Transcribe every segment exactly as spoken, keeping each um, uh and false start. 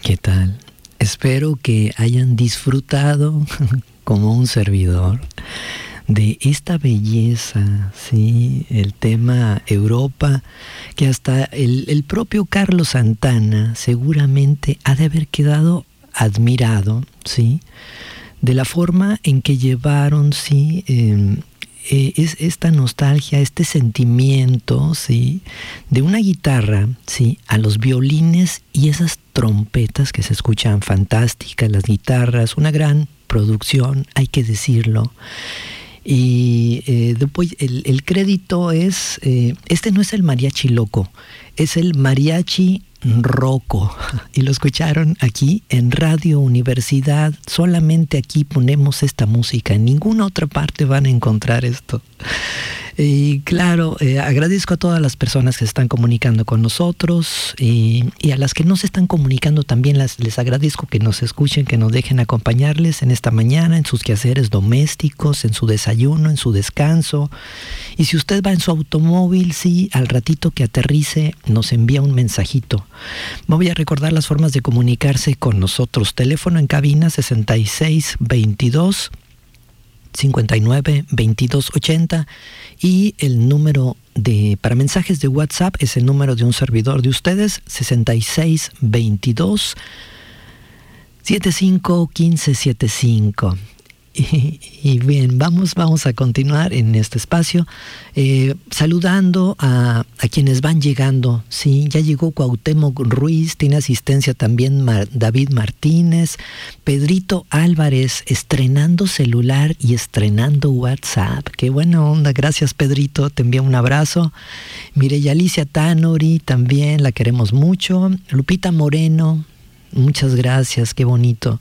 ¿Qué tal? Espero que hayan disfrutado, como un servidor, de esta belleza, ¿sí? El tema Europa, que hasta el, el propio Carlos Santana seguramente ha de haber quedado admirado, ¿sí? De la forma en que llevaron, ¿sí? Eh, eh, es esta nostalgia, este sentimiento, ¿sí? De una guitarra, ¿sí? A los violines y esas trompetas que se escuchan fantásticas, las guitarras, una gran producción, hay que decirlo. Y eh, después el, el crédito es, eh, este no es el mariachi loco, es el mariachi roco. Y lo escucharon aquí en Radio Universidad. Solamente aquí ponemos esta música, en ninguna otra parte van a encontrar esto. Y claro, eh, agradezco a todas las personas que se están comunicando con nosotros y, y a las que no se están comunicando también las, les agradezco que nos escuchen, que nos dejen acompañarles en esta mañana, en sus quehaceres domésticos, en su desayuno, en su descanso. Y si usted va en su automóvil, sí, al ratito que aterrice nos envía un mensajito. Me voy a recordar las formas de comunicarse con nosotros. Teléfono en cabina sesenta y seis veintidós cincuenta y nueve veintidós ochenta y el número de para mensajes de WhatsApp es el número de un servidor de ustedes, sesenta y seis veintidós setenta y cinco quince setenta y cinco. Y, y bien, vamos, vamos a continuar en este espacio eh, saludando a, a quienes van llegando. Sí, ya llegó Cuauhtémoc Ruiz, tiene asistencia también Mar, David Martínez, Pedrito Álvarez, estrenando celular y estrenando WhatsApp. Qué buena onda, gracias Pedrito, te envío un abrazo. Mireya Alicia Tanori también, la queremos mucho. Lupita Moreno, muchas gracias, qué bonito.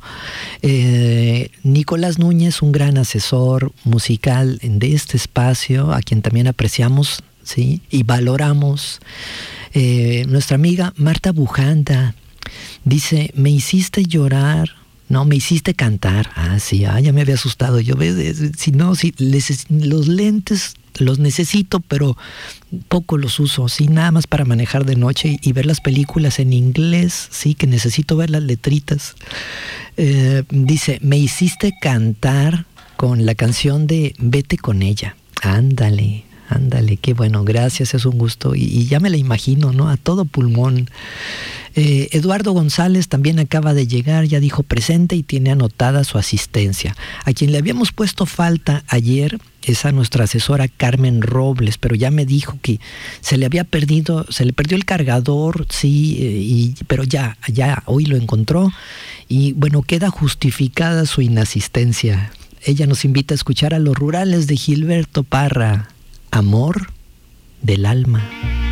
Eh, Nicolás Núñez, un gran asesor musical de este espacio, a quien también apreciamos, ¿sí? Y valoramos. Eh, nuestra amiga Marta Bujanda dice, me hiciste llorar, no, me hiciste cantar. Ah, sí, ah, ya me había asustado. Yo, ¿ves? Si no, si les, los lentes los necesito, pero poco los uso, sí, nada más para manejar de noche y, y ver las películas en inglés, sí, que necesito ver las letritas. Eh, dice, me hiciste cantar con la canción de Vete con ella. Ándale, ándale, qué bueno, gracias, es un gusto. Y, y ya me la imagino, ¿no? A todo pulmón. Eh, Eduardo González también acaba de llegar, ya dijo presente y tiene anotada su asistencia. A quien le habíamos puesto falta ayer es a nuestra asesora Carmen Robles, pero ya me dijo que se le había perdido, se le perdió el cargador, sí, eh, y, pero ya, ya hoy lo encontró y bueno, queda justificada su inasistencia. Ella nos invita a escuchar a Los Rurales de Gilberto Parra, Amor del Alma.